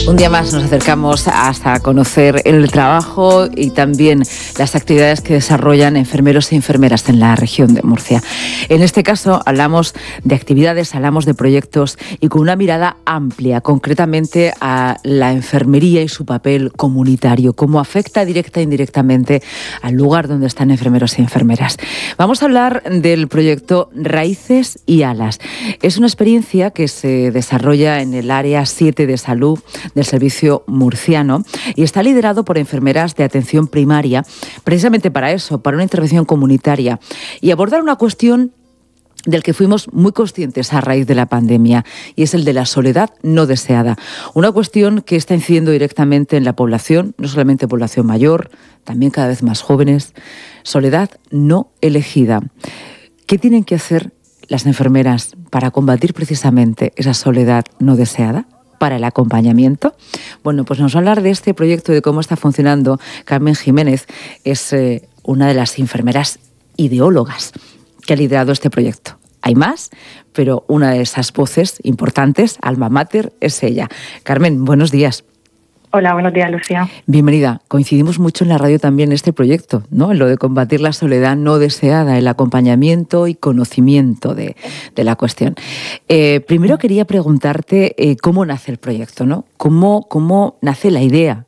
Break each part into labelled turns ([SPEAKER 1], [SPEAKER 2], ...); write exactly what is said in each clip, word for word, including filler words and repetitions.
[SPEAKER 1] Un día más nos acercamos hasta conocer el trabajo y también las actividades que desarrollan enfermeros y enfermeras en la región de Murcia. En este caso hablamos de actividades, hablamos de proyectos y con una mirada amplia, concretamente a la enfermería y su papel comunitario, cómo afecta directa e indirectamente al lugar donde están enfermeros y enfermeras. Vamos a hablar del proyecto Raíces y Alas. Es una experiencia que se desarrolla en el área siete de salud del Servicio Murciano y está liderado por enfermeras de atención primaria, precisamente para eso, para una intervención comunitaria y abordar una cuestión del que fuimos muy conscientes a raíz de la pandemia, y es el de la soledad no deseada. Una cuestión que está incidiendo directamente en la población, no solamente población mayor, también cada vez más jóvenes. Soledad no elegida. ¿Qué tienen que hacer las enfermeras para combatir precisamente esa soledad no deseada? Para el acompañamiento. Bueno, pues nos va a hablar de este proyecto y de cómo está funcionando. Carmen Jiménez es eh, una de las enfermeras ideólogas que ha liderado este proyecto. Hay más, pero una de esas voces importantes, alma mater, es ella. Carmen, buenos días.
[SPEAKER 2] Hola, buenos días, Lucía.
[SPEAKER 1] Bienvenida. Coincidimos mucho en la radio también en este proyecto, ¿no? En lo de combatir la soledad no deseada, el acompañamiento y conocimiento de, de la cuestión. Eh, primero quería preguntarte eh, cómo nace el proyecto, ¿no? ¿Cómo, cómo nace la idea?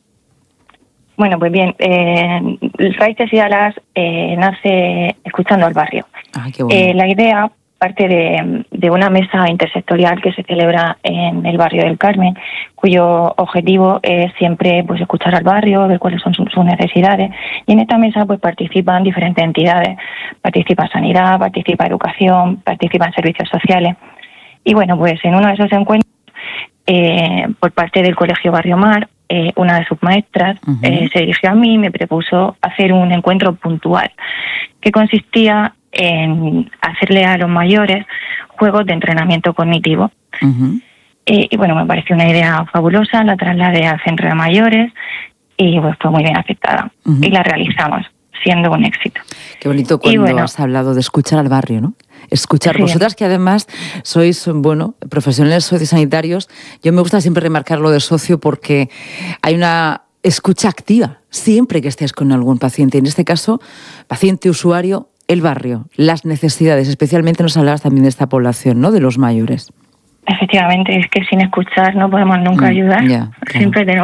[SPEAKER 2] Bueno, pues bien, eh, Raíces y Alas eh, nace escuchando al barrio.
[SPEAKER 1] Ah, qué bueno.
[SPEAKER 2] Eh, la idea parte de, de una mesa intersectorial que se celebra en el barrio del Carmen, cuyo objetivo es siempre pues escuchar al barrio, ver cuáles son sus, sus necesidades, y en esta mesa pues participan diferentes entidades, participa Sanidad, participa Educación, participan Servicios Sociales, y bueno, pues en uno de esos encuentros, eh, por parte del Colegio Barrio Mar, eh, una de sus maestras uh-huh. eh, se dirigió a mí y me propuso hacer un encuentro puntual, que consistía en hacerle a los mayores juegos de entrenamiento cognitivo. Uh-huh. Eh, y bueno, me pareció una idea fabulosa, la trasladé al centro de mayores y pues fue muy bien aceptada. Uh-huh. Y la realizamos, siendo un éxito.
[SPEAKER 1] Qué bonito cuando bueno, has hablado de escuchar al barrio, ¿no? Escuchar. Sí. Vosotras que además sois, bueno, profesionales sociosanitarios, yo me gusta siempre remarcar lo de socio porque hay una escucha activa siempre que estés con algún paciente. En este caso, paciente, usuario, el barrio, las necesidades, especialmente nos hablabas también de esta población, ¿no? De los mayores.
[SPEAKER 2] Efectivamente, es que sin escuchar no podemos nunca ayudar.
[SPEAKER 1] Mm, yeah, claro.
[SPEAKER 2] Siempre tenemos